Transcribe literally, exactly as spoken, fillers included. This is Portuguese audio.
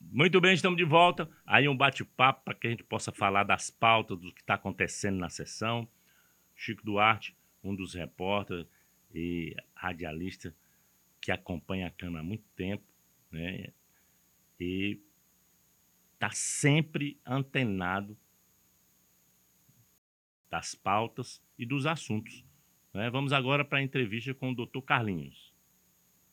Muito bem, estamos de volta. Aí um bate-papo para que a gente possa falar das pautas, do que está acontecendo na sessão. Chico Duarte, um dos repórteres e radialista que acompanha a Câmara há muito tempo, né? E está sempre antenado das pautas e dos assuntos, né? Vamos agora para a entrevista com o doutor Carlinhos.